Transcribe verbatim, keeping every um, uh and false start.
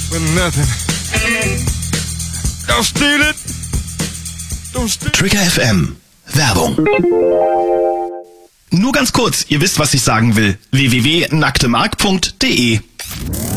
for nothing. Don't steal it. Don't steal it. Trigger F M. Werbung. Nur ganz kurz, ihr wisst, was ich sagen will. w w w punkt nacktemark punkt de